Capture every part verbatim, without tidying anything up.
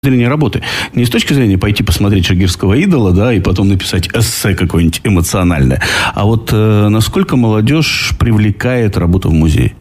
зрения работы. Не с точки зрения пойти посмотреть шагирского идола, да, и потом написать эссе какое-нибудь эмоциональное. А вот э, насколько молодежь привлекает работа в музее?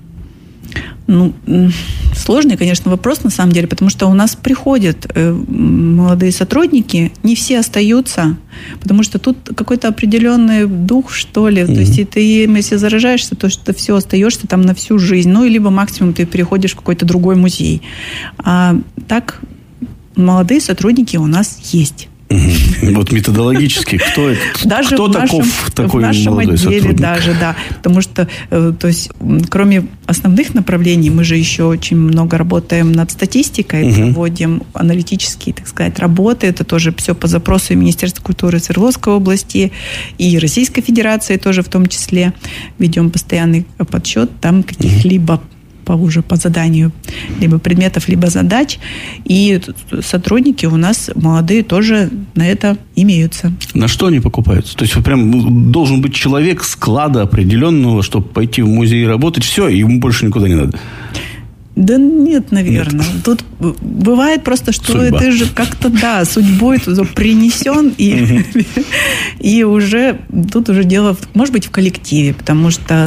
Ну, сложный, конечно, вопрос на самом деле, потому что у нас приходят э, молодые сотрудники, не все остаются, потому что тут какой-то определенный дух, что ли. Mm-hmm. То есть, и ты, если заражаешься, то что ты все остаешься там на всю жизнь. Ну, либо максимум ты переходишь в какой-то другой музей. А так молодые сотрудники у нас есть. Вот методологически, кто, даже кто в нашем, таков такой в нашем молодой отделе сотрудник? Даже, да. Потому что, то есть, кроме основных направлений, мы же еще очень много работаем над статистикой, угу. проводим аналитические, так сказать, работы. Это тоже все по запросу Министерства культуры Свердловской области и Российской Федерации тоже в том числе. Ведем постоянный подсчет там каких-либо по, уже по заданию либо предметов, либо задач. И сотрудники у нас молодые тоже на это имеются. На что они покупаются? То есть, прям должен быть человек склада определенного, чтобы пойти в музей и работать. Все, ему больше никуда не надо. Да нет, наверное. Нет. Тут бывает просто, что Судьба. Ты же как-то, да, судьбой туда принесен, и, и уже тут уже дело, может быть, в коллективе, потому что...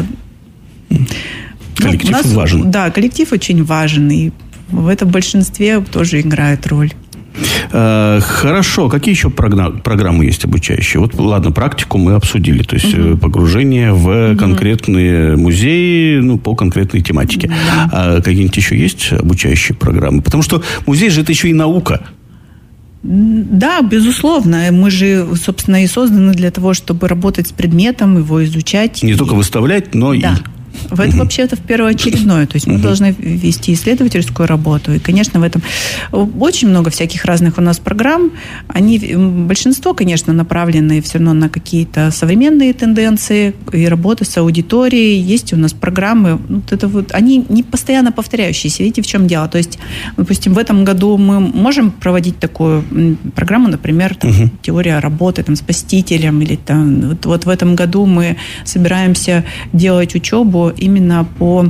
Коллектив ну, нас, важен. Да, коллектив очень важен, и в этом большинстве тоже играет роль. Хорошо. Какие еще программы есть обучающие? Вот, ладно, практику мы обсудили. То есть, угу. погружение в угу. конкретные музеи, ну, по конкретной тематике. Да. А какие-нибудь еще есть обучающие программы? Потому что музей же это еще и наука. Да, безусловно. Мы же, собственно, и созданы для того, чтобы работать с предметом, его изучать. Не и... только выставлять, но да. и... В это uh-huh. вообще это в первоочередное. То есть мы uh-huh. должны вести исследовательскую работу. И, конечно, в этом очень много всяких разных у нас программ. Они, большинство, конечно, направлены все равно на какие-то современные тенденции и работы с аудиторией. Есть у нас программы, вот это вот, они не постоянно повторяющиеся. Видите, в чем дело? То есть, допустим, в этом году мы можем проводить такую программу, например, там, uh-huh. теория работы там, с посетителем. Или, там, вот, вот в этом году мы собираемся делать учебу именно по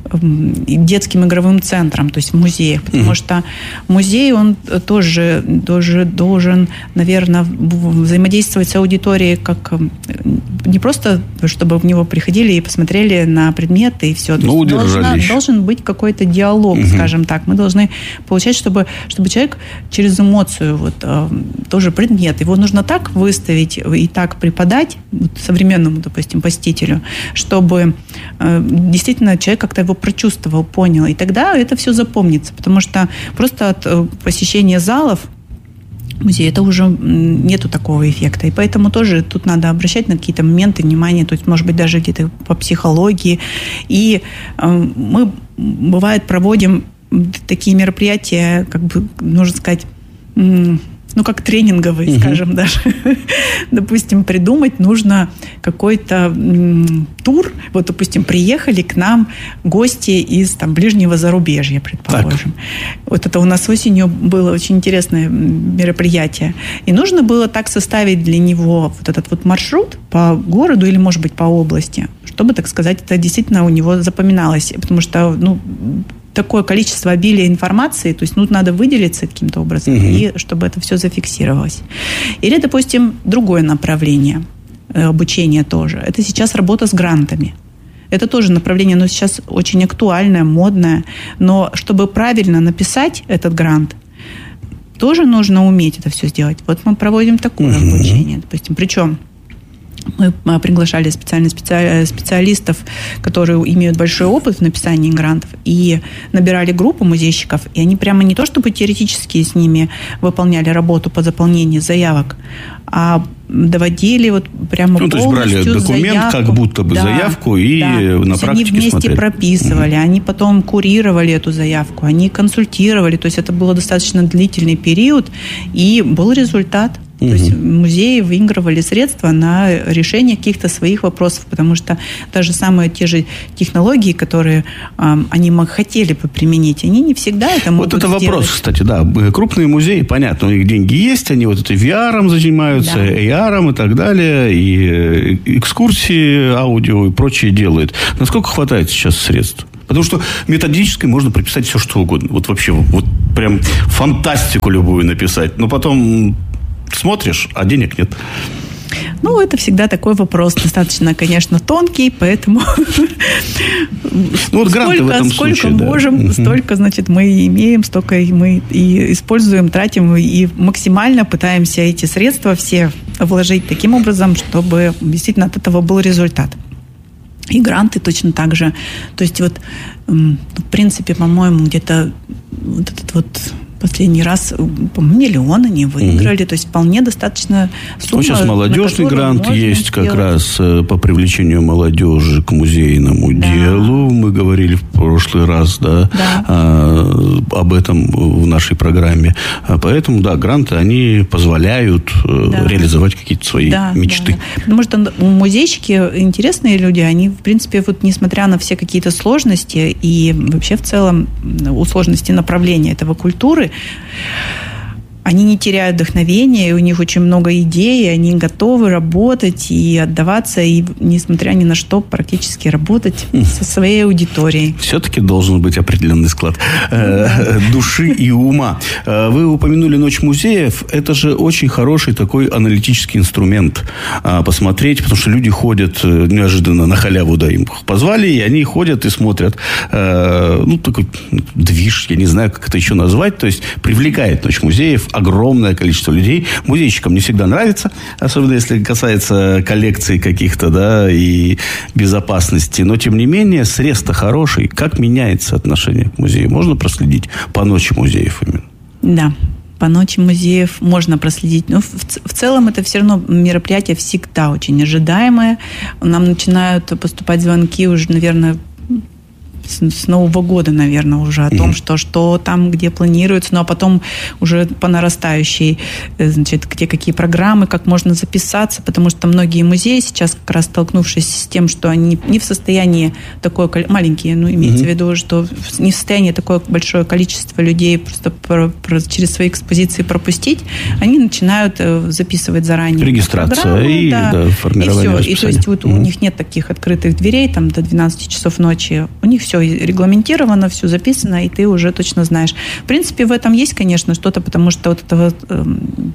детским игровым центрам, то есть в музеях. Потому mm-hmm. что музей, он тоже, тоже должен, наверное, взаимодействовать с аудиторией как не просто, чтобы в него приходили и посмотрели на предметы и все. Ну, должна, должен быть какой-то диалог, mm-hmm. скажем так. Мы должны получать, чтобы, чтобы человек через эмоцию, вот, тоже предмет, его нужно так выставить и так преподать вот, современному, допустим, посетителю, чтобы действительно человек как-то его прочувствовал, понял. И тогда это все запомнится. Потому что просто от посещения залов музея это уже нету такого эффекта. И поэтому тоже тут надо обращать на какие-то моменты внимания, то есть, может быть, даже где-то по психологии. И мы, бывает, проводим такие мероприятия, как бы, нужно сказать, ну, как тренинговые, uh-huh. скажем даже. Допустим, придумать нужно какой-то м, тур. Вот, допустим, приехали к нам гости из там, ближнего зарубежья, предположим. Так. Вот это у нас осенью было очень интересное мероприятие. И нужно было так составить для него вот этот вот маршрут по городу или, может быть, по области, чтобы, так сказать, это действительно у него запоминалось. Потому что, ну, такое количество обилия информации, то есть ну, надо выделиться каким-то образом, угу. и чтобы это все зафиксировалось. Или, допустим, другое направление обучения тоже. Это сейчас работа с грантами. Это тоже направление, но сейчас очень актуальное, модное. Но чтобы правильно написать этот грант, тоже нужно уметь это все сделать. Вот мы проводим такое угу. обучение, допустим. Причем мы приглашали специально специалистов, которые имеют большой опыт в написании грантов, и набирали группу музейщиков, и они прямо не то чтобы теоретически с ними выполняли работу по заполнению заявок, а доводили вот прямо ну, полностью заявку. То есть брали документ, заявку. Как будто бы да, заявку, и да. на практике они вместе смотрели. Прописывали, угу. они потом курировали эту заявку, они консультировали, то есть это был достаточно длительный период, и был результат. То угу. есть музеи выигрывали средства на решение каких-то своих вопросов, потому что даже самые те же технологии, которые э, они хотели бы применить, они не всегда это могут сделать. Вот это сделать. Вопрос, кстати, да. Крупные музеи, понятно, у них деньги есть, они вот это ви ар занимаются, да. эй ар и так далее, и экскурсии, аудио и прочее делают. Насколько хватает сейчас средств? Потому что методической можно приписать все, что угодно. Вот вообще, вот прям фантастику любую написать. Но потом смотришь, а денег нет. Ну, это всегда такой вопрос. Достаточно, конечно, тонкий, поэтому ну, вот гранты в этом сколько случае, можем, да. столько, значит, мы и имеем, столько и мы и используем, тратим, и максимально пытаемся эти средства все вложить таким образом, чтобы действительно от этого был результат. И гранты точно так же. То есть вот, в принципе, по-моему, где-то вот этот вот последний раз, по-моему, миллион они выиграли. Mm-hmm. То есть вполне достаточно сумма. Ну, сейчас молодежный грант есть сделать. Как раз по привлечению молодежи к музейному да. делу. Мы говорили в прошлый раз да, да. А, об этом в нашей программе. Поэтому, да, гранты, они позволяют да. реализовать какие-то свои да, мечты. Да. Потому что музейщики интересные люди. Они, в принципе, вот, несмотря на все какие-то сложности и вообще в целом у сложности направления этого культуры, они не теряют вдохновения, и у них очень много идей, и они готовы работать и отдаваться, и, несмотря ни на что, практически работать со своей аудиторией. Все-таки должен быть определенный склад э, души и ума. Вы упомянули Ночь музеев. Это же очень хороший такой аналитический инструмент. Посмотреть, потому что люди ходят неожиданно на халяву, да, им позвали, и они ходят и смотрят. Э, ну, такой движ, я не знаю, как это еще назвать. То есть, привлекает Ночь музеев огромное количество людей. Музейщикам не всегда нравится, особенно если касается коллекций каких-то, да, и безопасности. Но, тем не менее, срез-то хороший. Как меняется отношение к музею? Можно проследить по Ночи музеев именно? Да. По Ночи музеев можно проследить. Но в, в целом это все равно мероприятие всегда очень ожидаемое. Нам начинают поступать звонки уже, наверное, с Нового года, наверное, уже о том, mm-hmm. что, что там, где планируется, ну, а потом уже по нарастающей, значит, где какие программы, как можно записаться, потому что многие музеи сейчас, как раз столкнувшись с тем, что они не в состоянии такое, маленькие, ну, имеется mm-hmm. в виду, что не в состоянии такое большое количество людей просто про, про, через свои экспозиции пропустить, они начинают записывать заранее. Регистрация и, да, да, формирование и все. И то есть вот mm-hmm. у них нет таких открытых дверей там до двенадцати часов ночи. У них все Все регламентировано, все записано, и ты уже точно знаешь. В принципе, в этом есть, конечно, что-то, потому что вот этого э,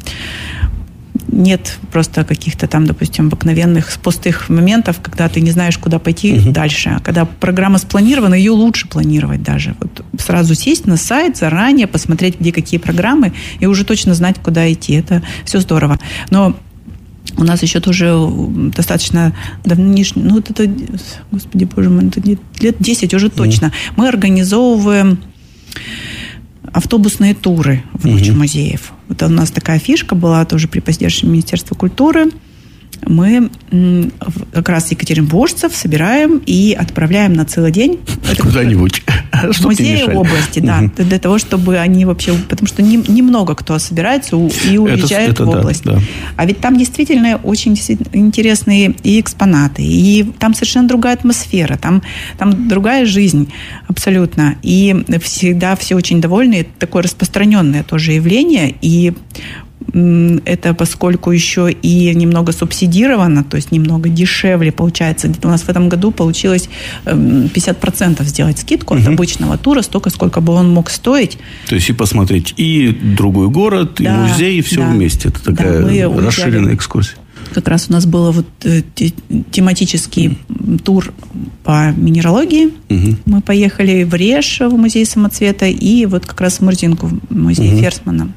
нет просто каких-то там, допустим, обыкновенных пустых моментов, когда ты не знаешь, куда пойти uh-huh. дальше. А когда программа спланирована, ее лучше планировать даже. Вот сразу сесть на сайт заранее, посмотреть, где какие программы, и уже точно знать, куда идти. Это все здорово. Но у нас еще тоже достаточно давнишний, ну, вот это, господи, боже мой, это лет десять уже точно. Mm-hmm. Мы организовываем автобусные туры в Ночь mm-hmm. музеев. Вот у нас такая фишка была тоже при поддержке Министерства культуры. Мы как раз екатеринбуржцев собираем и отправляем на целый день. Куда-нибудь. В музеи области, да. Угу. Для того, чтобы они вообще... Потому что немного не кто собирается и уезжает это, это, в область. Да, да. А ведь там действительно очень действительно интересные и экспонаты, и там совершенно другая атмосфера, там, там другая жизнь абсолютно. И всегда все очень довольны. Это такое распространенное тоже явление. И это поскольку еще и немного субсидировано, то есть немного дешевле получается. Где-то у нас в этом году получилось пятьдесят процентов сделать скидку угу. от обычного тура, столько, сколько бы он мог стоить. То есть и посмотреть и другой город, да, и музей, и все да. вместе. Это такая да, расширенная экскурсия. Как раз у нас был вот тематический mm. тур по минералогии. Mm-hmm. Мы поехали в Реж, в музей самоцвета, и вот как раз в Мурзинку, в музей mm-hmm. Ферсмана.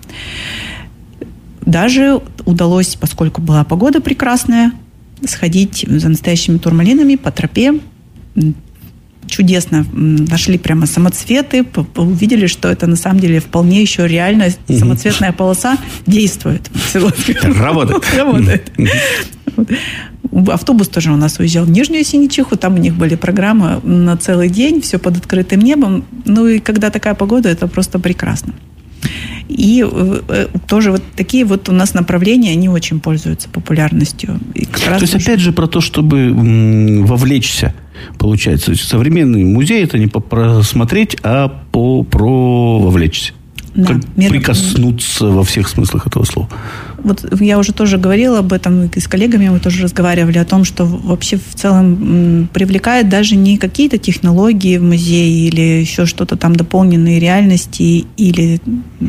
Даже удалось, поскольку была погода прекрасная, сходить за настоящими турмалинами по тропе. Чудесно. Нашли прямо самоцветы, увидели, что это на самом деле вполне еще реально угу. самоцветная полоса действует. Работает. Работает. Автобус тоже у нас уезжал в Нижнюю Синичиху, там у них были программы на целый день, все под открытым небом. Ну и когда такая погода, это просто прекрасно. И тоже вот такие вот у нас направления, они очень пользуются популярностью. И как раз то есть, опять же, про то, чтобы вовлечься, получается. Современный музей – это не просмотреть, а по, про вовлечься. Да, мир... Прикоснуться во всех смыслах этого слова. Вот я уже тоже говорила об этом, и с коллегами мы тоже разговаривали о том, что вообще в целом привлекает даже не какие-то технологии в музее или еще что-то там, дополненные реальности, или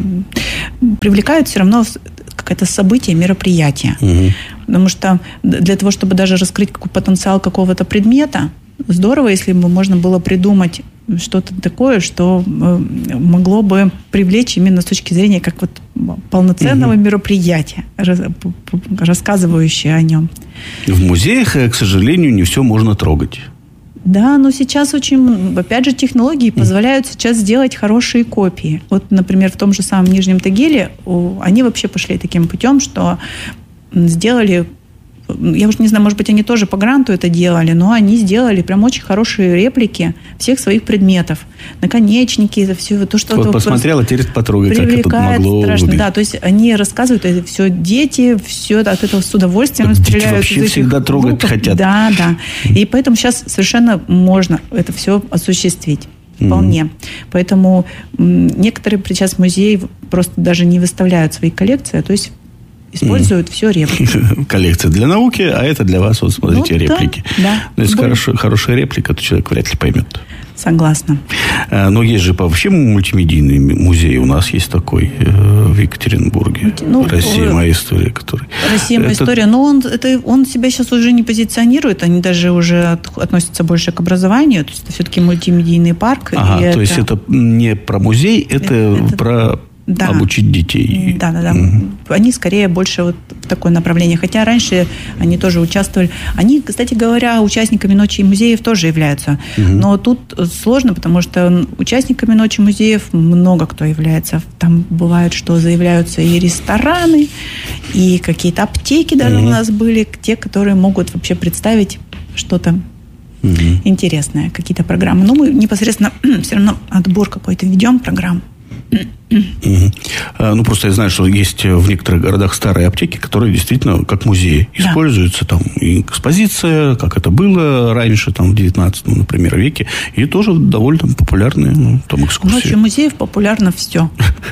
привлекают все равно какое-то событие, мероприятие. Угу. Потому что для того, чтобы даже раскрыть потенциал какого-то предмета, здорово, если бы можно было придумать что-то такое, что могло бы привлечь именно с точки зрения как вот полноценного угу. мероприятия, рассказывающее о нем. В музеях, к сожалению, не все можно трогать. Да, но сейчас очень, опять же, технологии позволяют сейчас сделать хорошие копии. Вот, например, в том же самом Нижнем Тагиле они вообще пошли таким путем, что сделали... Я уже не знаю, может быть, они тоже по гранту это делали, но они сделали прям очень хорошие реплики всех своих предметов. Наконечники, это все то, что... Вот посмотрела, теперь потрогать, как это могло страшно. Выглядеть. Да, то есть они рассказывают, это все дети, все от этого с удовольствием вот стреляют. Дети вообще всегда трогать луков. Хотят. Да, да. И поэтому сейчас совершенно можно это все осуществить. Вполне. Mm-hmm. Поэтому некоторые сейчас музеи просто даже не выставляют свои коллекции, то есть используют mm. все реплики. Коллекция для науки, а это для вас, вот смотрите, ну, реплики. Да, да. Но если хорошая, хорошая реплика, то человек вряд ли поймет. Согласна. Но есть же вообще мультимедийный музей. У нас есть такой в Екатеринбурге. Ну, «Россия. Моя история», который... «Россия. Моя это... история». Но он, это, он себя сейчас уже не позиционирует. Они даже уже от, относятся больше к образованию. То есть это все-таки мультимедийный парк. Ага, то это... есть это не про музей, это, это... про... Да. Обучить детей. Да, да, да. Угу. Они скорее больше вот в такое направление. Хотя раньше они тоже участвовали. Они, кстати говоря, участниками Ночи музеев тоже являются. Угу. Но тут сложно, потому что участниками Ночи музеев много кто является. Там бывает, что заявляются и рестораны, и какие-то аптеки даже угу. у нас были, те, которые могут вообще представить что-то угу. интересное, какие-то программы. Но мы непосредственно все равно отбор какой-то ведем, программу. Угу. Ну, просто я знаю, что есть в некоторых городах старые аптеки, которые действительно как музеи да. используются. Там и экспозиция, как это было раньше, там, в девятнадцатом, например, веке. И тоже довольно популярные ну, там экскурсии. Ночью музеев популярно все.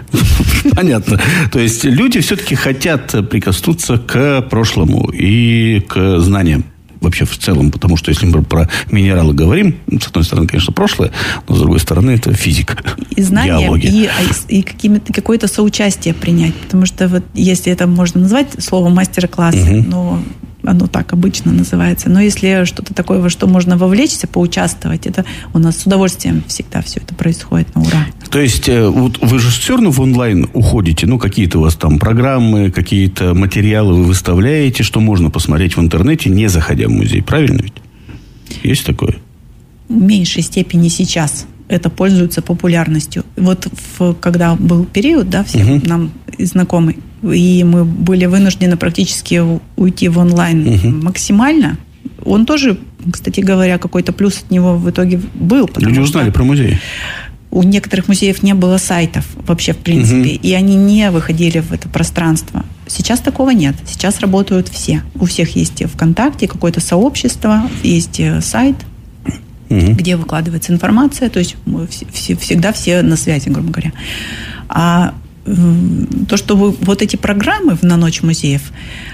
Понятно. То есть люди все-таки хотят прикоснуться к прошлому и к знаниям. Вообще в целом, потому что если мы про минералы говорим, с одной стороны, конечно, прошлое, но с другой стороны, это физика, и знания, и, и какими-то, какое-то соучастие принять. Потому что вот, если это можно назвать словом мастер-класс, угу. но оно так обычно называется. Но если что-то такое, во что можно вовлечься, поучаствовать, это у нас с удовольствием всегда все это происходит на ура. То есть вот вы же все равно в онлайн уходите, ну, какие-то у вас там программы, какие-то материалы вы выставляете, что можно посмотреть в интернете, не заходя в музей. Правильно ведь? Есть такое? В меньшей степени сейчас это пользуется популярностью. Вот в, когда был период, да, все угу. нам знакомый, и мы были вынуждены практически уйти в онлайн угу. максимально, он тоже, кстати говоря, какой-то плюс от него в итоге был. Люди узнали про музей. У некоторых музеев не было сайтов вообще, в принципе, угу. и они не выходили в это пространство. Сейчас такого нет. Сейчас работают все. У всех есть ВКонтакте какое-то сообщество, есть сайт, угу. где выкладывается информация. То есть мы все, всегда все на связи, грубо говоря. А то, что вы, вот эти программы на Ночь музеев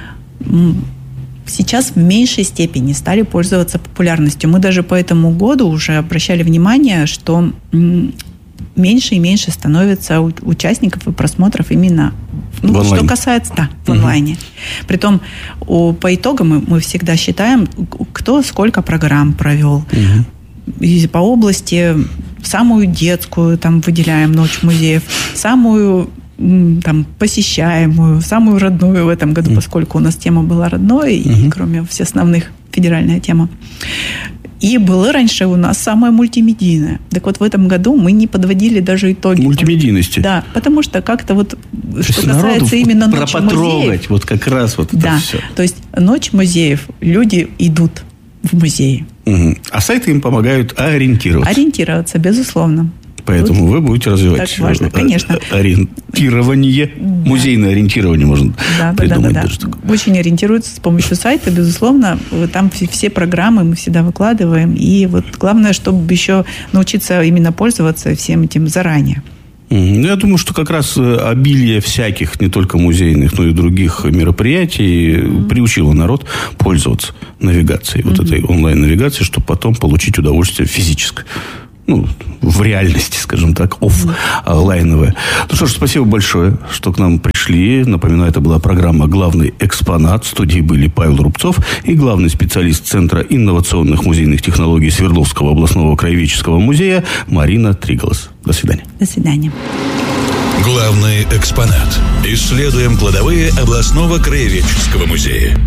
сейчас в меньшей степени стали пользоваться популярностью. Мы даже по этому году уже обращали внимание, что меньше и меньше становится участников и просмотров именно, ну, что касается, да, в угу. онлайне. Притом по итогам мы, мы всегда считаем, кто сколько программ провел. Угу. И по области самую детскую там выделяем Ночь музеев, самую там, посещаемую, самую родную в этом году, mm. поскольку у нас тема была родной, mm-hmm. и кроме всех основных федеральная тема. И было раньше у нас самое мультимедийное. Так вот, в этом году мы не подводили даже итоги. Мультимедийности. Да, потому что как-то вот, то что касается именно Ночи музеев. Вот как раз вот да, это все. То есть Ночь музеев, люди идут в музеи. Угу. А сайты им помогают ориентироваться. Ориентироваться, безусловно. Поэтому Тут вы будете развивать так важно, конечно. ориентирование, да. музейное ориентирование можно да, придумать. Да, да, даже да. Очень ориентируются с помощью сайта, безусловно. Там все программы мы всегда выкладываем. И вот главное, чтобы еще научиться именно пользоваться всем этим заранее. Я думаю, что как раз обилие всяких, не только музейных, но и других мероприятий mm-hmm. приучило народ пользоваться навигацией, mm-hmm. вот этой онлайн-навигацией, чтобы потом получить удовольствие физическое. Ну, в реальности, скажем так, оффлайновое. Ну что ж, спасибо большое, что к нам пришли. Напоминаю, это была программа «Главный экспонат». В студии были Павел Рубцов и главный специалист Центра инновационных музейных технологий Свердловского областного краеведческого музея Марина Триголос. До свидания. До свидания. Главный экспонат. Исследуем кладовые областного краеведческого музея.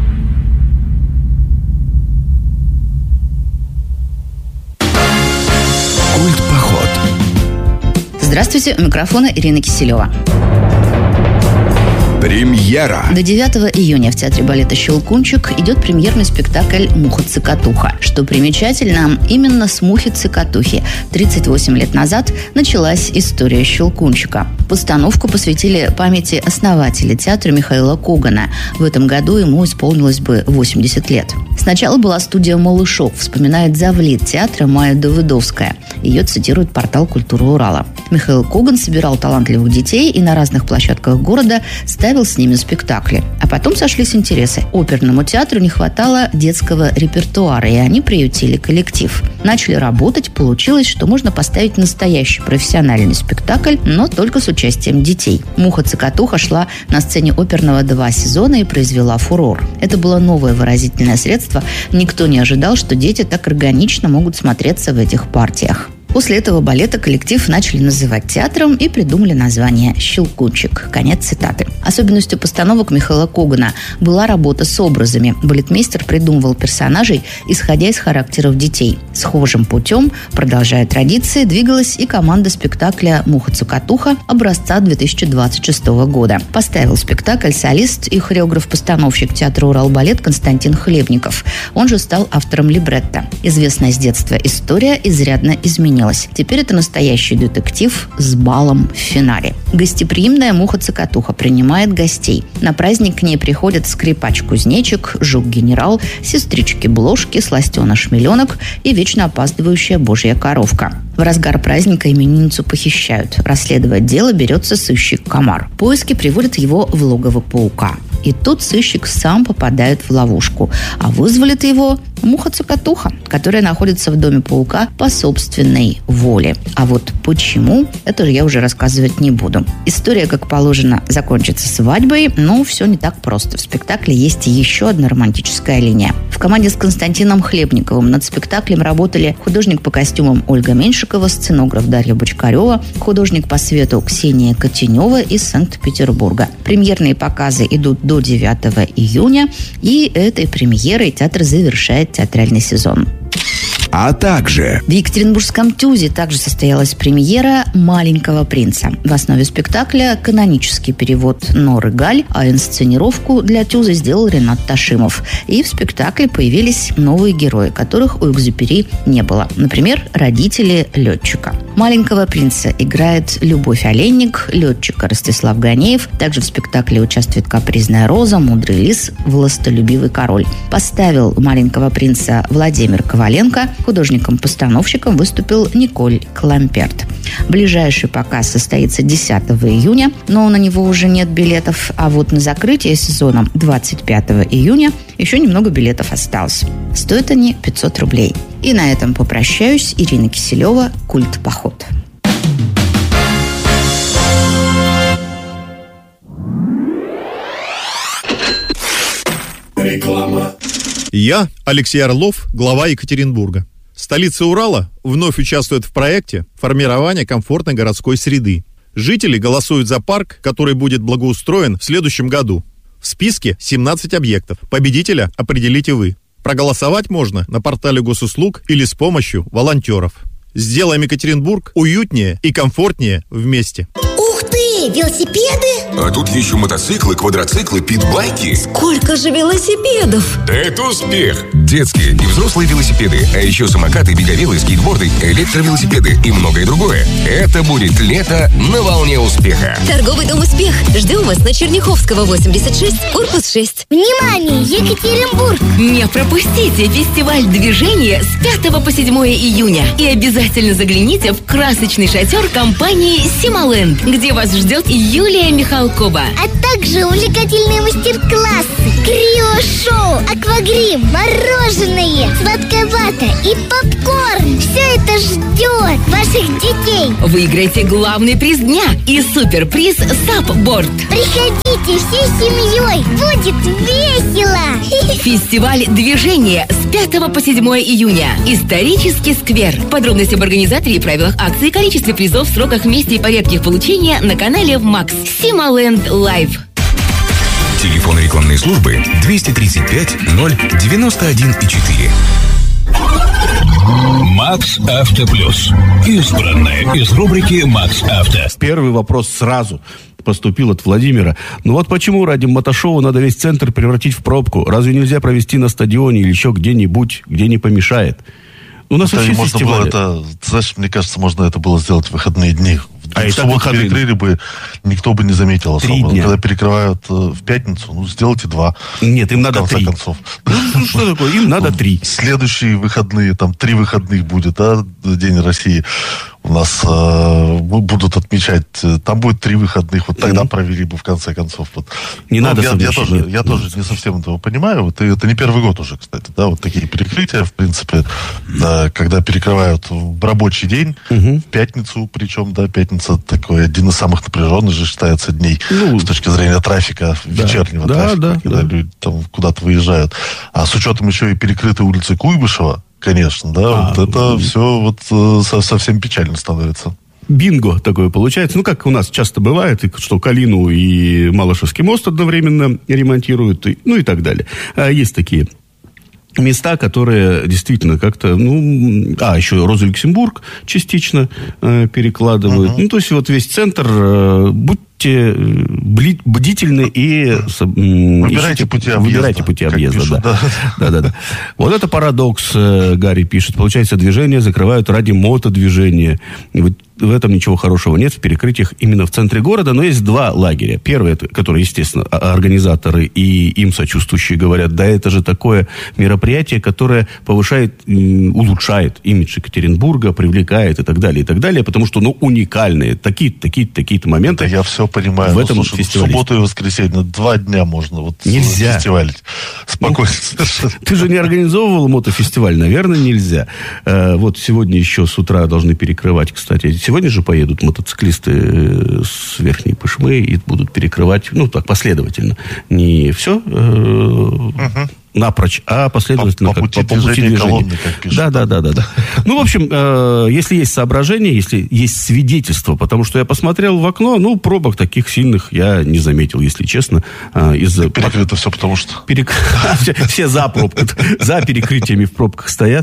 Культпоход. Здравствуйте, у микрофона Ирина Киселева. Премьера. До девятого июня в Театре балета «Щелкунчик» идет премьерный спектакль «Муха-цокотуха». Что примечательно, именно с мухи-цокотухи тридцать восемь лет назад началась история «Щелкунчика». Постановку посвятили памяти основателя театра Михаила Когана. В этом году ему исполнилось бы восемьдесят лет. Сначала была студия «Малышов», вспоминает завлит театра Майя Давыдовская. Ее цитирует портал «Культура Урала». Михаил Коган собирал талантливых детей и на разных площадках города ставил с ними спектакли. А потом сошлись интересы. Оперному театру не хватало детского репертуара, и они приютили коллектив. Начали работать, получилось, что можно поставить настоящий профессиональный спектакль, но только с участием детей. «Муха-цокотуха» шла на сцене оперного два сезона и произвела фурор. Это было новое выразительное средство. Никто не ожидал, что дети так органично могут смотреться в этих партиях. После этого балета коллектив начали называть театром и придумали название «Щелкунчик». Конец цитаты. Особенностью постановок Михаила Когана была работа с образами. Балетмейстер придумывал персонажей, исходя из характеров детей. Схожим путем, продолжая традиции, двигалась и команда спектакля «Муха-цокотуха» образца две тысячи двадцать шестого года. Поставил спектакль солист и хореограф-постановщик театра «Уралбалет» Константин Хлебников. Он же стал автором либретто. Известная с детства история изрядно изменилась. Теперь это настоящий детектив с балом в финале. Гостеприимная муха-цокотуха принимает гостей. На праздник к ней приходят скрипач-кузнечик, жук-генерал, сестрички-блошки, сластена-шмеленок и вечно опаздывающая божья коровка. В разгар праздника именинницу похищают. Расследовать дело берется сыщик-комар. Поиски приводят его в логово паука. И тут сыщик сам попадает в ловушку. А вызволит его муха-цокотуха, которая находится в доме паука по собственной воле. А вот почему, это я уже рассказывать не буду. История, как положено, закончится свадьбой, но все не так просто. В спектакле есть еще одна романтическая линия. В команде с Константином Хлебниковым над спектаклем работали художник по костюмам Ольга Меньшикова, сценограф Дарья Бочкарева, художник по свету Ксения Котенева из Санкт-Петербурга. Премьерные показы идут до девятого июня, и этой премьерой театр завершает театральный сезон. А также в Екатеринбургском ТЮЗе также состоялась премьера «Маленького принца». В основе спектакля канонический перевод Норы Галь, а инсценировку для ТЮЗа сделал Ренат Ташимов. И в спектакле появились новые герои, которых у Экзюпери не было. Например, родители летчика. «Маленького принца» играет Любовь Оленник, летчика Ростислав Ганеев. Также в спектакле участвует капризная Роза, мудрый лис, властолюбивый король. Поставил «Маленького принца» Владимир Коваленко. Художником-постановщиком выступил Николь Кламперт. Ближайший показ состоится десятого июня, но на него уже нет билетов. А вот на закрытие сезона двадцать пятого июня еще немного билетов осталось. Стоят они пятьсот рублей. И на этом попрощаюсь. Ирина Киселева, «Культпоход». Реклама. Я, Алексей Орлов, глава Екатеринбурга. Столица Урала вновь участвует в проекте формирования комфортной городской среды. Жители голосуют за парк, который будет благоустроен в следующем году. В списке семнадцать объектов. Победителя определите вы. Проголосовать можно на портале госуслуг или с помощью волонтеров. Сделаем Екатеринбург уютнее и комфортнее вместе. Ух ты! какие? Велосипеды? А тут еще мотоциклы, квадроциклы, питбайки. Сколько же велосипедов? Да это успех! Детские и взрослые велосипеды, а еще самокаты, беговелы, скейтборды, электровелосипеды и многое другое. Это будет лето на волне успеха. Торговый дом «Успех». Ждем вас на Черняховского, восемьдесят шесть, корпус шесть. Внимание, Екатеринбург! Не пропустите фестиваль движения с пятого по седьмое июня. И обязательно загляните в красочный шатер компании «Сималенд», где вас ждет Юлия Михалкова. А также увлекательные мастер-классы, крио-шоу, аквагрим, мороженое, сладкая вата и попкорн. Все это ждет ваших детей. Выиграйте главный приз дня и суперприз «Сапборд». Приходите всей семьей, будет весело. Фестиваль движения с пятого по седьмое июня. Исторический сквер. Подробности об организаторе и правилах акции, количестве призов, сроках, месте и порядке их получения на канале Макс. Сималенд Лайв. Телефон рекламной службы двести тридцать пять ноль девяносто один четыре. Макс Авто Плюс. Избранное из рубрики Макс Авто. Первый вопрос сразу поступил от Владимира. Ну вот почему ради мотошоу надо весь центр превратить в пробку? Разве нельзя провести на стадионе или еще где-нибудь, где не помешает? У нас это вообще можно фестивали. было это, знаешь, мне кажется, можно это было сделать в выходные дни. А в субботу перекрыли бы, никто бы не заметил особо. Когда перекрывают э, в пятницу, ну, сделайте два. Нет, им надо в конце три. концов. Ну, что такое? Им надо три. Следующие выходные, там, три выходных будет, да, День России. У нас э, будут отмечать, там будет три выходных, вот тогда mm-hmm. провели бы в конце концов. Вот. Не ну, надо я, я тоже, я нет. тоже не совсем этого понимаю. Вот, и это не первый год уже, кстати, да, вот такие перекрытия, в принципе, да, когда перекрывают в рабочий день, mm-hmm. в пятницу, причем, да, пятница такой один из самых напряженных же считается дней ну, с точки зрения трафика, да, вечернего да, трафика, да, когда да. люди там куда-то выезжают. А с учетом еще и перекрытой улицы Куйбышева, конечно, да, а, вот это ну, все вот э, совсем печально становится. Бинго такое получается. Ну, как у нас часто бывает, что Калину и Малышевский мост одновременно ремонтируют, и, ну и так далее. А, есть такие места, которые действительно как-то, ну, а, еще Роза-Люксембург частично э, перекладывают. Uh-huh. Ну, то есть вот весь центр, э, будьте бдительны и выбирайте пути объезда. Выбирайте пути объезда, пишут, да. Да, да, да. Вот это парадокс, Гарри пишет. Получается, движение закрывают ради мотодвижения. Вот в этом ничего хорошего нет, в перекрытиях именно в центре города, но есть два лагеря. Первый, который, естественно, организаторы и им сочувствующие говорят, да это же такое мероприятие, которое повышает, улучшает имидж Екатеринбурга, привлекает и так далее, и так далее, потому что, ну, уникальные, такие-то, такие-то, такие-то моменты. Да я все понимаю. В ну, этом слушай, в субботу и воскресенье, два дня можно вот нельзя фестивалить. Спокойно. Ну, ты же не организовывал мотофестиваль, наверное, нельзя. Вот сегодня еще с утра должны перекрывать, кстати, сегодня же поедут мотоциклисты с Верхней Пышмы и будут перекрывать, ну, так, последовательно. Не все э, угу. напрочь, а последовательно. По, по пути как, по, по движения, движения. Колонны, как пишут. Да, да, да, да, да. Ну, в общем, э, если есть соображения, если есть свидетельства, потому что я посмотрел в окно, ну, пробок таких сильных я не заметил, если честно. Э, из-за... Перекрыто все потому что... Перек... все, все за пробкой, за перекрытиями в пробках стоят.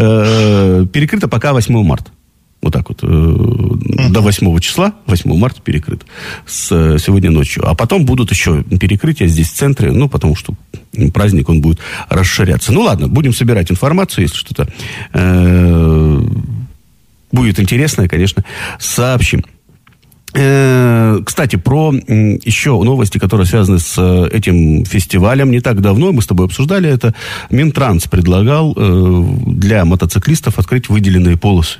Э, перекрыто пока восьмого марта. Вот так вот, э, uh-huh. до восьмого числа, восьмого марта перекрыт, с, сегодня ночью. А потом будут еще перекрытия здесь в центре, ну, потому что праздник, он будет расширяться. Ну, ладно, будем собирать информацию, если что-то э, будет интересное, конечно, сообщим. Э, кстати, про э, еще новости, которые связаны с э, этим фестивалем. Не так давно мы с тобой обсуждали это. Минтранс предлагал э, для мотоциклистов открыть выделенные полосы,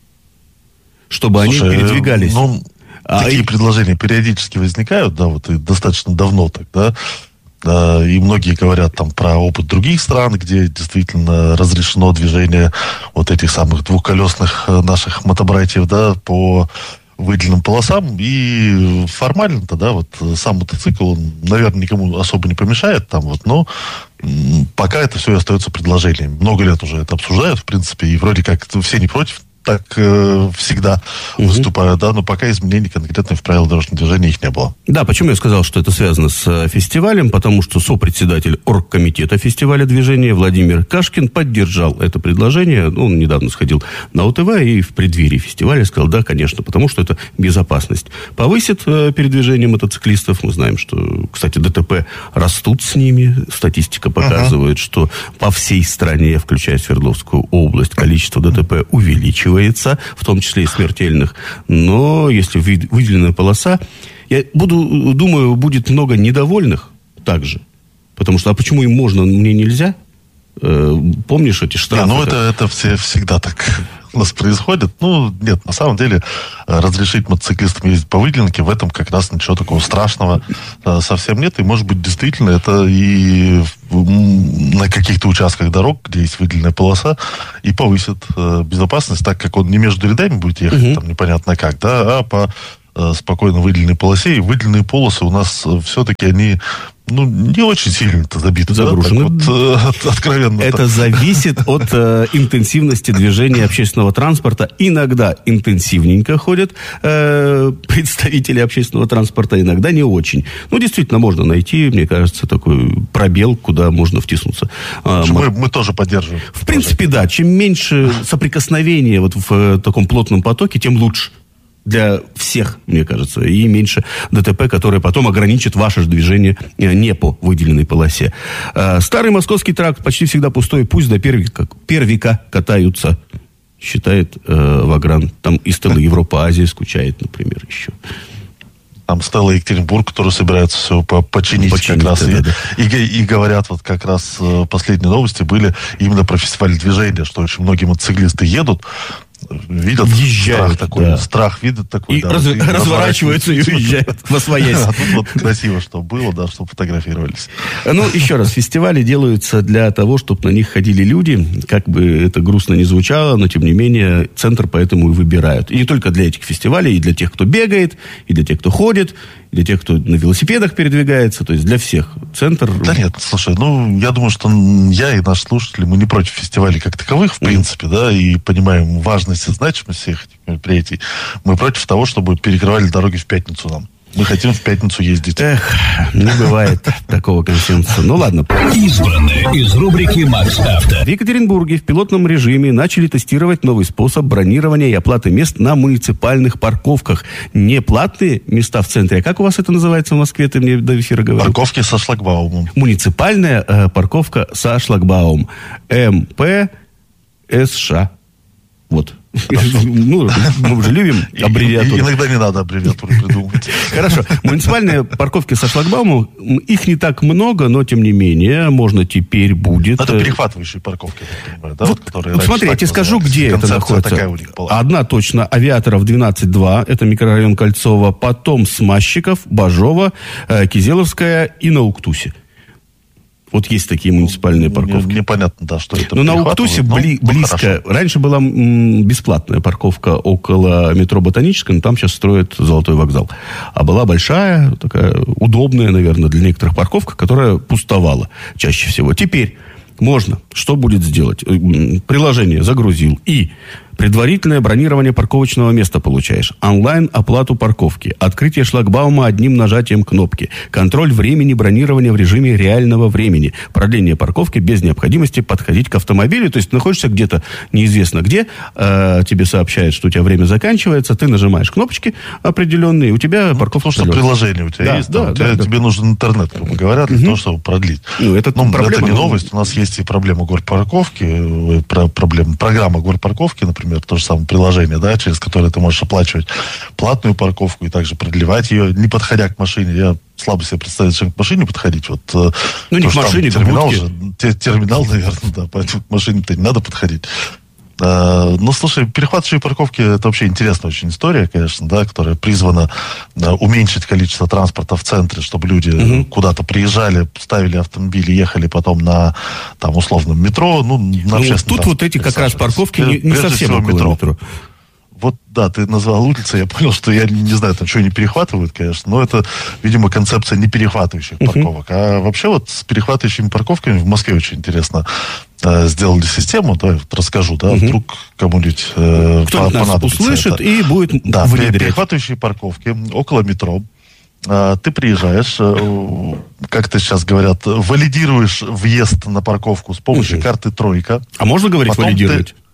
чтобы Слушай, они передвигались. Ну, а такие и... предложения периодически возникают, да, вот и достаточно давно так, да, да, и многие говорят там про опыт других стран, где действительно разрешено движение вот этих самых двухколесных наших мотобратьев, да, по выделенным полосам, и формально-то, да, вот сам мотоцикл, он, наверное, никому особо не помешает там вот, но пока это все остается предложением. Много лет уже это обсуждают, в принципе, и вроде как все не против, так э, всегда угу. выступают, да, но пока изменений конкретно в правила дорожного движения их не было. Да, почему я сказал, что это связано с фестивалем? Потому что сопредседатель оргкомитета фестиваля движения Владимир Кашкин поддержал это предложение. Он недавно сходил на ОТВ и в преддверии фестиваля сказал, да, конечно, потому что это безопасность. Повысит э, передвижение мотоциклистов. Мы знаем, что, кстати, ДТП растут с ними. Статистика показывает, uh-huh. что по всей стране, включая Свердловскую область, количество ДТП увеличивается. В том числе и смертельных. Но если выделенная полоса, я буду, думаю, будет много недовольных также. Потому что, а почему им можно, мне нельзя? Э, помнишь эти штрафы? Не, ну, это, это все, всегда так у нас происходит. Ну, нет, на самом деле, разрешить мотоциклистам ездить по выделенке, в этом как раз ничего такого страшного совсем нет. И, может быть, действительно, это и на каких-то участках дорог, где есть выделенная полоса, и повысит безопасность, так как он не между рядами будет ехать, угу. там непонятно как, да, а по спокойно выделенной полосе. И выделенные полосы у нас все-таки они, ну, не очень сильно-то забиты. Загружены. Да? Вот, э, откровенно. Это зависит от э, интенсивности движения общественного транспорта. Иногда интенсивненько ходят э, представители общественного транспорта, иногда не очень. Ну, действительно, можно найти, мне кажется, такой пробел, куда можно втиснуться. А, мы, мы тоже поддерживаем. В принципе, да. Чем меньше соприкосновения вот в э, таком плотном потоке, тем лучше. Для всех, мне кажется, и меньше ДТП, которое потом ограничит ваше же движение не по выделенной полосе. Старый московский тракт почти всегда пустой, пусть до первика, первика катаются, считает э, Вагран. Там и Стелла Европа-Азия скучает, например, еще. Там Стелла Екатеринбург, которые собираются все починить, починить как раз. Да, и, да. И, и говорят, вот как раз последние новости были именно про фестиваль движения, что очень многие мотоциклисты едут, видят Въезжают, страх такой, да. страх видят такой, и, да, раз, и разворачиваются и уезжают во своясь. А тут вот красиво, что было, да, чтобы фотографировались. Ну, еще раз, фестивали делаются для того, чтобы на них ходили люди, как бы это грустно ни звучало, но, тем не менее, центр поэтому и выбирают. И не только для этих фестивалей, и для тех, кто бегает, и для тех, кто ходит, и для тех, кто на велосипедах передвигается, то есть для всех. Центр... Да нет, слушай, ну, я думаю, что я и наши слушатели, мы не против фестивалей как таковых, в принципе, mm. да, и понимаем важность и значимость всех этих мероприятий. Мы против того, чтобы перекрывали дороги в пятницу нам. Мы хотим в пятницу ездить. Эх, не бывает такого консенсуса. Ну ладно. Избранное из рубрики «Макс Авто». В Екатеринбурге в пилотном режиме начали тестировать новый способ бронирования и оплаты мест на муниципальных парковках. Не платные места в центре, а как у вас это называется в Москве? Ты мне до эфира говорил. Парковки со шлагбаумом. Муниципальная э, парковка со шлагбаумом. эм пэ эс ша. Вот. Ну, мы уже любим аббревиатуру. Иногда не надо аббревиатуру придумывать. Хорошо. Муниципальные парковки со шлагбаумом, их не так много, но, тем не менее, можно теперь будет... Это перехватывающие парковки, я понимаю, да? Вот, вот смотри, я тебе скажу, где это находится. Одна точно, Авиаторов двенадцать два, это микрорайон Кольцово, потом Смазчиков, Бажова, Кизеловская и на Уктусе. Вот есть такие муниципальные парковки. Непонятно, да, что это. Но на Уктусе бли, ну, близко. Хорошо. Раньше была м, бесплатная парковка около метро Ботанической, но там сейчас строят Золотой вокзал. А была большая, такая удобная, наверное, для некоторых парковка, которая пустовала чаще всего. Теперь можно. Что будет сделать? Приложение загрузил и... Предварительное бронирование парковочного места получаешь. Онлайн оплату парковки. Открытие шлагбаума одним нажатием кнопки. Контроль времени бронирования в режиме реального времени. Продление парковки без необходимости подходить к автомобилю. То есть находишься где-то неизвестно где. Э, тебе сообщают, что у тебя время заканчивается. Ты нажимаешь кнопочки определенные. И у тебя ну, парковка. Потому что приложение у тебя да, есть. Да, там, да, тебе, да. тебе нужен интернет, грубо говоря, для угу. того, чтобы продлить. Ну, это, ну, это не новость. У нас есть и проблема горпарковки. Про, проблема, программа горпарковки, например. Например, то же самое приложение, да, через которое ты можешь оплачивать платную парковку и также продлевать ее, не подходя к машине. Я слабо себе представить, чем к машине подходить. Вот, ну, не к машине, к терминал же, терминал, наверное, да, поэтому к машине-то не надо подходить. А, ну, слушай, перехватывающие парковки, это вообще интересная очень история, конечно, да, которая призвана да, уменьшить количество транспорта в центре, чтобы люди угу. куда-то приезжали, ставили автомобили, ехали потом на, там, условном метро, ну, на ну, общественном тут вот эти как раз парковки не, не совсем около метро. метро. Вот, да, ты назвал улицы, я понял, что я не знаю, там что они перехватывают, конечно, но это, видимо, концепция не перехватывающих uh-huh. парковок. А вообще вот с перехватывающими парковками в Москве очень интересно э, сделали систему, да, вот расскажу, да, угу. вдруг кому-нибудь э, кто-нибудь нас услышит это. И будет да, внедрять. Перехватывающие парковки около метро. Э, ты приезжаешь, э, как ты сейчас говорят, валидируешь въезд на парковку с помощью угу. карты «Тройка». А можно говорить Потом валидировать? Ты...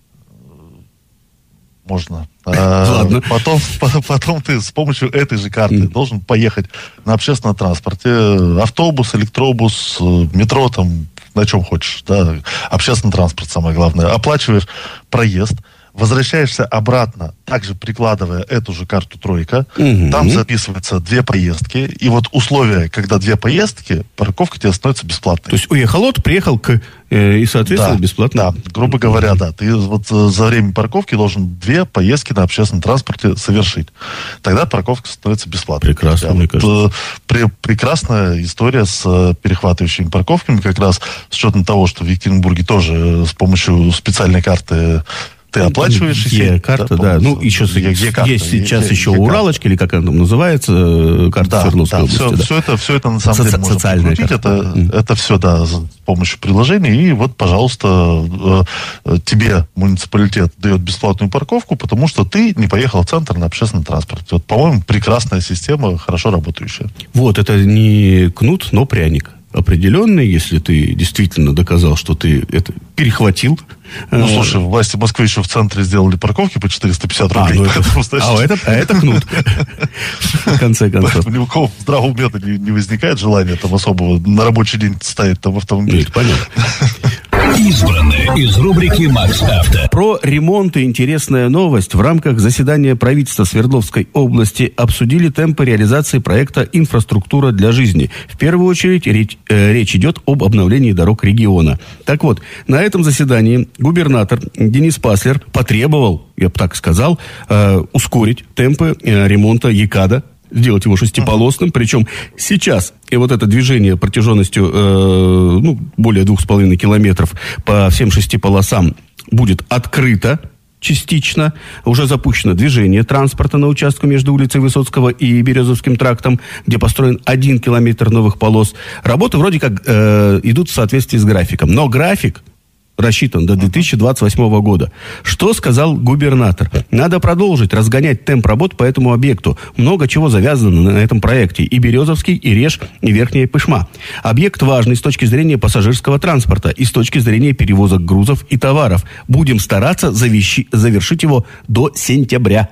Можно. Ладно. Потом, потом ты с помощью этой же карты mm. должен поехать на общественном транспорте. Автобус, электробус, метро, там, на чем хочешь. Да. Общественный транспорт, самое главное. Оплачиваешь проезд, возвращаешься обратно, также прикладывая эту же карту «Тройка». Mm-hmm. Там записываются две поездки. И вот условия, когда две поездки, парковка тебе становится бесплатной. То есть уехал от, приехал к... Э, и, соответственно, да, бесплатно? Да, грубо говоря, да. Ты вот за время парковки должен две поездки на общественном транспорте совершить. Тогда парковка становится бесплатной. Прекрасно, да, мне вот, кажется. Пре- прекрасная история с перехватывающими парковками, как раз с учетом того, что в Екатеринбурге тоже с помощью специальной карты ты оплачиваешь... Е-карта, да. да. Ну, еще Е-карта, есть сейчас е- еще е- уралочки, или как она там называется, карта да, Свердловской да, области. Все, да. все, это, все это на самом Соци- деле можно прикрутить. Это, mm. это все, да, с помощью приложения. И вот, пожалуйста, тебе муниципалитет дает бесплатную парковку, потому что ты не поехал в центр на общественном транспорте. Вот, по-моему, прекрасная система, хорошо работающая. Вот, это не кнут, но пряник. Определенный, если ты действительно доказал, что ты это перехватил. Ну, слушай, власти Москвы еще в центре сделали парковки по четыреста пятьдесят рублей. А, ну это, а, это, а это кнут. В конце концов. Ни у кого в здравом уме не, не возникает желания там особого на рабочий день ставить там автомобиль. Нет, понятно. Избранное из рубрики «Макс Авто». Про ремонт и интересная новость. В рамках заседания правительства Свердловской области обсудили темпы реализации проекта «Инфраструктура для жизни». В первую очередь речь, э, речь идет об обновлении дорог региона. Так вот, на этом заседании губернатор Денис Паслер потребовал, я бы так сказал, э, ускорить темпы э, ремонта ЕКАДа, сделать его шестиполосным, причем сейчас и вот это движение протяженностью э, ну, более двух с половиной километров по всем шести полосам будет открыто частично. Уже запущено движение транспорта на участке между улицей Высоцкого и Березовским трактом, где построен один километр новых полос. Работы вроде как э, идут в соответствии с графиком, но график рассчитан до две тысячи двадцать восьмого года. Что сказал губернатор? Надо продолжить разгонять темп работ по этому объекту. Много чего завязано на этом проекте. И Березовский, и Реж, и Верхняя Пышма. Объект важный с точки зрения пассажирского транспорта и с точки зрения перевозок грузов и товаров. Будем стараться завещи, завершить его до сентября.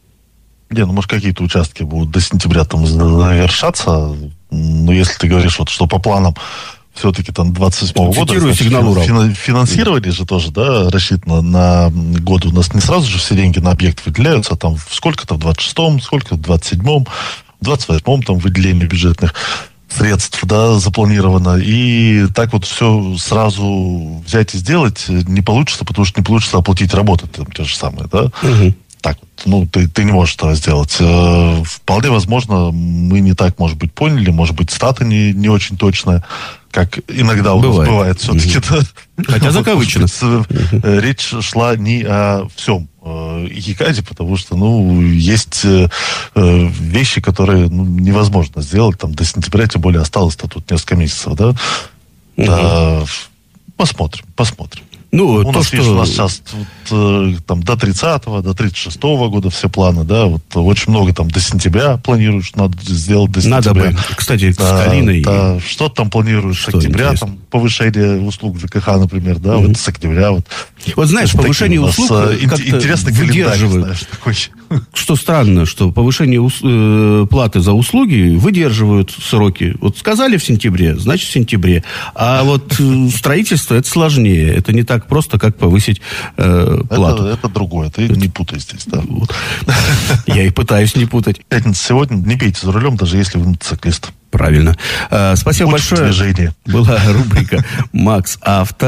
Не, ну, может, какие-то участки будут до сентября там завершаться. Но если ты говоришь, вот, что по планам все-таки там двадцать восьмого года фин, финансирование же тоже, да, рассчитано на год. У нас не сразу же все деньги на объект выделяются, а там сколько-то в двадцать шестом, сколько в двадцать седьмом, в двадцать восьмом там выделение бюджетных средств, да, запланировано. И так вот все сразу взять и сделать не получится, потому что не получится оплатить работы там те же самые, да. Угу. Так, ну, ты, ты не можешь этого сделать. Э, вполне возможно, мы не так, может быть, поняли, может быть, стата не, не очень точная, как иногда у нас бывает все-таки. Mm-hmm. Да? Хотя закавычено. Mm-hmm. Речь шла не о всем э, ЕКАДе, потому что, ну, есть э, вещи, которые ну, невозможно сделать там до сентября, тем более осталось-то тут несколько месяцев, да? Mm-hmm. А, посмотрим, посмотрим. Ну, у то, нас, что... видишь, у нас сейчас вот, там, до тридцатого, до тридцать шестого года все планы, да, вот очень много там до сентября планируют, что надо сделать до сентября. Надо бы, кстати, с да, Кариной... Да, что там планируешь с октября, интересно. Там, повышение услуг в ЖКХ, например, да, mm-hmm. вот с октября. Вот, вот знаешь, вот повышение услуг как-то интересно выдерживают. Знаешь, такой. Что странно, что повышение ус- э, платы за услуги выдерживают сроки. Вот сказали в сентябре, значит в сентябре. А вот э, строительство это сложнее. Это не так просто, как повысить э, плату. Это, это другое. Ты это... не путай здесь. Да. Вот. Я и пытаюсь не путать. Пятница сегодня. Не пейте за рулем, даже если вы мотоциклист. Правильно. А, спасибо Учит большое. Движение. Была рубрика «Макс Авто».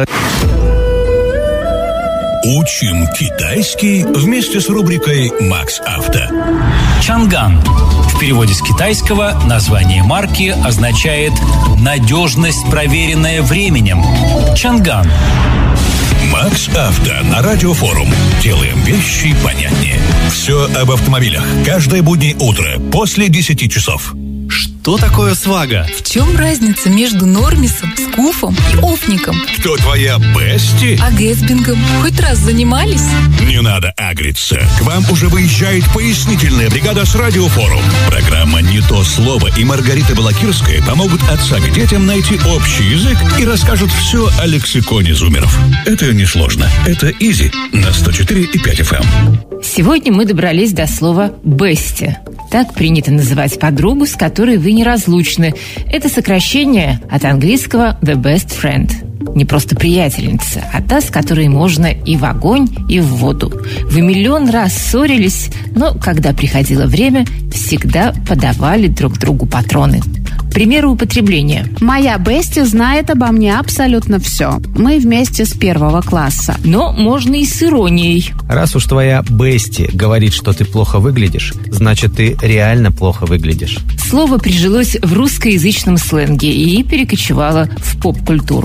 Учим китайский вместе с рубрикой «Макс Авто». Чанган. В переводе с китайского название марки означает «надежность, проверенная временем». Чанган. Макс Авто на Радиофорум. Делаем вещи понятнее. Все об автомобилях. Каждое буднее утро после десяти часов. Что Что такое свага? В чем разница между нормисом, скуфом и офником? Кто твоя бести? А гэсбингом хоть раз занимались? Не надо агриться. К вам уже выезжает пояснительная бригада с Радиофорум. Программа «Не то слово» и Маргарита Балакирская помогут отца к детям найти общий язык и расскажут все о лексиконе зумеров. Это несложно. Это изи на сто четыре и пять эф эм. Сегодня мы добрались до слова «бести». Так принято называть подругу, с которой вы неразлучны. Это сокращение от английского «the best friend». Не просто приятельница, а та, с которой можно и в огонь, и в воду. Вы миллион раз ссорились, но когда приходило время, всегда подавали друг другу патроны. Примеры употребления. Моя бести знает обо мне абсолютно все. Мы вместе с первого класса. Но можно и с иронией. Раз уж твоя бести говорит, что ты плохо выглядишь, значит, ты реально плохо выглядишь. Слово прижилось в русскоязычном сленге и перекочевало в поп-культуру.